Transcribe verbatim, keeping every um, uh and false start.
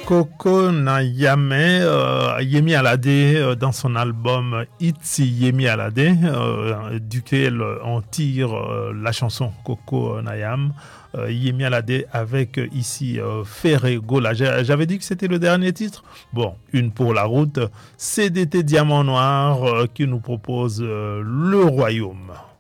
Coco Nayame, euh, Yemi Alade, euh, dans son album Itzi Yemi Alade, euh, duquel on tire euh, la chanson Coco Nayam. Euh, Yemi Alade avec euh, ici euh, Ferré Gola. J'avais dit que c'était le dernier titre. Bon, une pour la route. C D T Diamant Noir euh, qui nous propose euh, Le Royaume.